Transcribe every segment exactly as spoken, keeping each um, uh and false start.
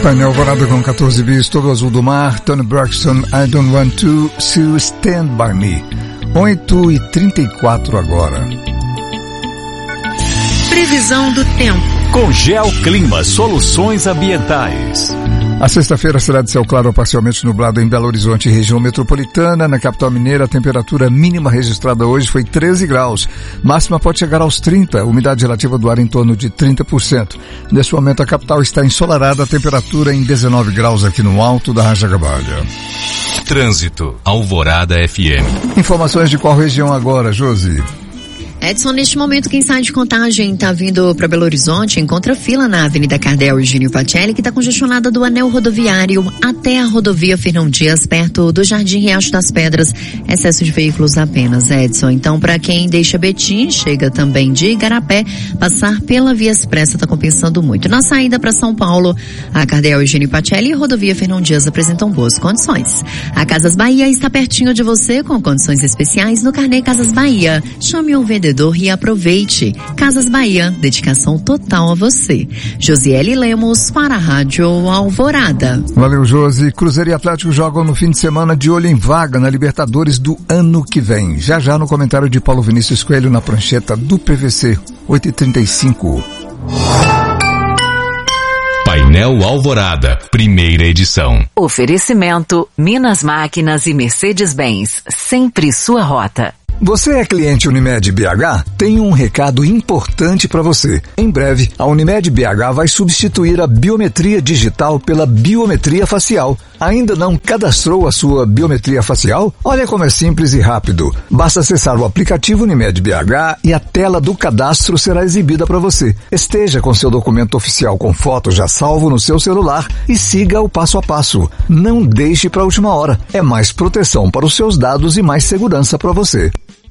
Painel Alvorada com catorze bis, todo azul do mar. Tony Braxton, I Don't Want To, So Stand By Me. oito e trinta e quatro agora. Previsão do tempo. Com Geoclima Soluções Ambientais. A sexta-feira será de céu claro ou parcialmente nublado em Belo Horizonte, região metropolitana. Na capital mineira, a temperatura mínima registrada hoje foi treze graus. Máxima pode chegar aos trinta, umidade relativa do ar em torno de trinta por cento. Neste momento, a capital está ensolarada, a temperatura em dezenove graus aqui no alto da Rajagabalha. Trânsito, Alvorada F M. Informações de qual região agora, Josi? Edson, neste momento, quem sai de Contagem está vindo para Belo Horizonte, encontra fila na Avenida Cardel Eugênio Pacelli, que está congestionada do anel rodoviário até a rodovia Fernão Dias, perto do Jardim Riacho das Pedras. Excesso de veículos apenas, Edson. Então, para quem deixa Betim, chega também de Igarapé, passar pela Via Expressa está compensando muito. Na saída para São Paulo, a Cardel Eugênio Pacelli e a rodovia Fernão Dias apresentam boas condições. A Casas Bahia está pertinho de você, com condições especiais no Carnê Casas Bahia. Chame um vendedor e aproveite. Casas Bahia, dedicação total a você. Josiele Lemos para a Rádio Alvorada. Valeu, Josi. Cruzeiro e Atlético jogam no fim de semana de olho em vaga na Libertadores do ano que vem. Já já no comentário de Paulo Vinícius Coelho na prancheta do P V C, oito e trinta e cinco. Painel Alvorada, primeira edição. Oferecimento Minas Máquinas e Mercedes-Benz, sempre sua rota. Você é cliente Unimed B H? Tem um recado importante para você. Em breve, a Unimed B H vai substituir a biometria digital pela biometria facial. Ainda não cadastrou a sua biometria facial? Olha como é simples e rápido. Basta acessar o aplicativo Unimed B H e a tela do cadastro será exibida para você. Esteja com seu documento oficial com foto já salvo no seu celular e siga o passo a passo. Não deixe para a última hora. É mais proteção para os seus dados e mais segurança para você.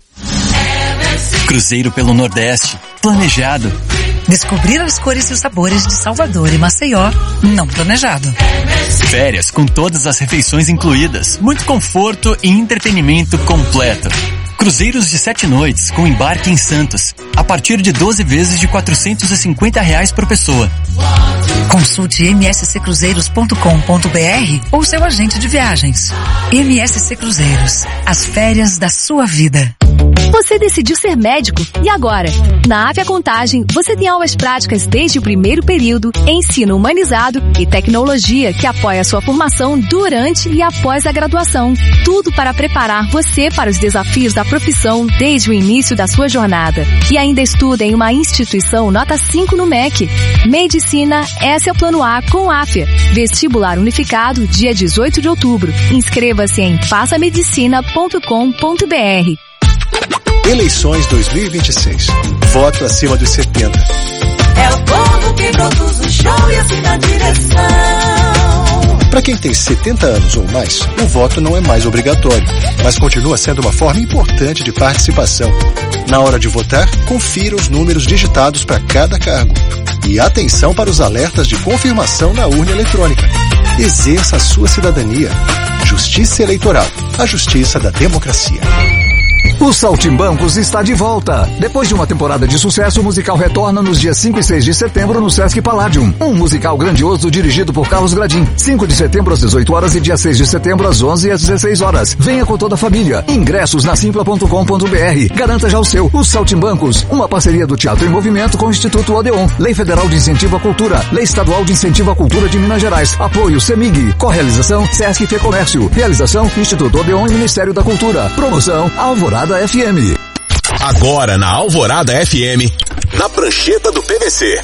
Cruzeiro pelo Nordeste, planejado. Descobrir as cores e os sabores de Salvador e Maceió, não planejado. Férias com todas as refeições incluídas, muito conforto e entretenimento completo. Cruzeiros de sete noites com embarque em Santos, a partir de doze vezes de quatrocentos e cinquenta reais por pessoa. Consulte m s c cruzeiros ponto com ponto b r ou seu agente de viagens. M S C Cruzeiros, as férias da sua vida. Você decidiu ser médico e agora? Na Avia Contagem, você tem aulas práticas desde o primeiro período, ensino humanizado e tecnologia que apoia a sua formação durante e após a graduação. Tudo para preparar você para os desafios da profissão desde o início da sua jornada. E ainda estuda em uma instituição nota cinco no M E C. Medicina, esse é o plano A com a Afia. Vestibular unificado, dia dezoito de outubro. Inscreva-se em faça medicina ponto com ponto b r. Eleições dois mil e vinte e seis. Voto acima dos setenta. É o povo que produz o show e assim dá direção. Para quem tem setenta anos ou mais, o voto não é mais obrigatório, mas continua sendo uma forma importante de participação. Na hora de votar, confira os números digitados para cada cargo. E atenção para os alertas de confirmação na urna eletrônica. Exerça a sua cidadania. Justiça Eleitoral, a justiça da democracia. O Saltimbancos está de volta. Depois de uma temporada de sucesso, o musical retorna nos dias cinco e seis de setembro no Sesc Palladium. Um musical grandioso dirigido por Carlos Gradim. cinco de setembro às dezoito horas e dia seis de setembro às onze e às dezesseis horas. Venha com toda a família. Ingressos na simpla ponto com ponto b r. Garanta já o seu. O Saltimbancos, uma parceria do Teatro em Movimento com o Instituto Odeon. Lei Federal de Incentivo à Cultura. Lei Estadual de Incentivo à Cultura de Minas Gerais. Apoio CEMIG. Correalização Sesc Fecomércio. Realização Instituto Odeon e Ministério da Cultura. Promoção Alvorada F M. Agora na Alvorada F M, na prancheta do P V C.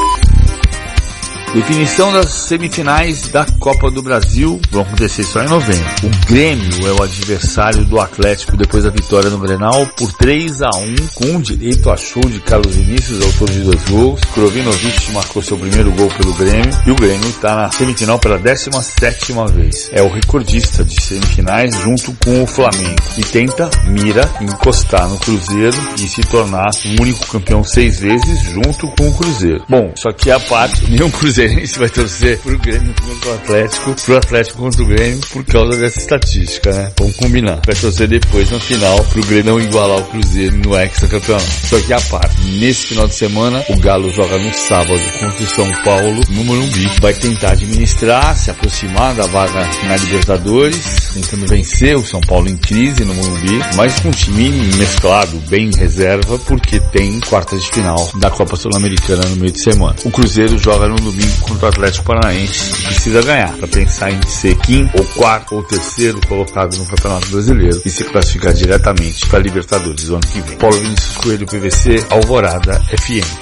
Definição das semifinais da Copa do Brasil vão acontecer só em novembro. O Grêmio é o adversário do Atlético depois da vitória no Grenal por três a um, com direito a show de Carlos Vinícius, autor de dois gols. Krovinovic marcou seu primeiro gol pelo Grêmio e o Grêmio está na semifinal pela décima sétima vez. É o recordista de semifinais junto com o Flamengo e tenta, mira, encostar no Cruzeiro e se tornar o único campeão seis vezes junto com o Cruzeiro. Bom, só que a parte, nenhum Cruzeiro cruzeirense vai torcer pro Grêmio contra o Atlético, pro Atlético contra o Grêmio, por causa dessa estatística, né? Vamos combinar. Vai torcer depois, na final, pro Grêmio não igualar o Cruzeiro no hexacampeonato. Só que a parte, nesse final de semana, o Galo joga no sábado contra o São Paulo, no Morumbi. Vai tentar administrar, se aproximar da vaga na Libertadores, tentando vencer o São Paulo em crise no Morumbi, mas com um time mesclado, bem reserva, porque tem quartas de final da Copa Sul-Americana no meio de semana. O Cruzeiro joga no domingo contra o Atlético Paranaense e precisa ganhar para pensar em ser quinto ou quarto ou terceiro colocado no Campeonato Brasileiro e se classificar diretamente para a Libertadores do ano que vem. Paulo Vinícius Coelho, P V C, Alvorada F M.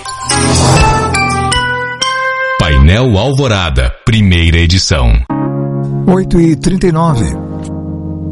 Painel Alvorada, primeira edição. oito e trinta e nove.